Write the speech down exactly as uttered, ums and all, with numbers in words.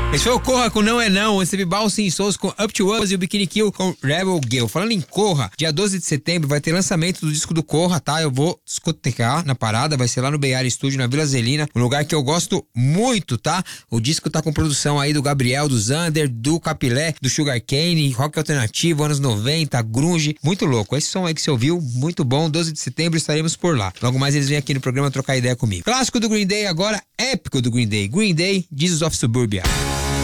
Esse foi o Corra com Não É Não. Recebi Balsam Souls com Up to Us e o Bikini Kill com Rebel Girl. Falando em Corra, dia doze de setembro vai ter lançamento do disco do Corra, tá? Eu vou discotecar na parada, vai ser lá no Beiar Studio, na Vila Zelina, um lugar que eu gosto muito, tá? O disco tá com produção aí do Gabriel, do Zander, do Capilé, do Sugar Cane, rock alternativo, anos noventa, grunge, muito louco. Esse som aí que você ouviu, muito bom. doze de setembro estaremos por lá. Logo mais eles vêm aqui no programa trocar ideia comigo. Clássico do Green Day agora, épico do Green Day. Green Day, Jesus of Suburbia.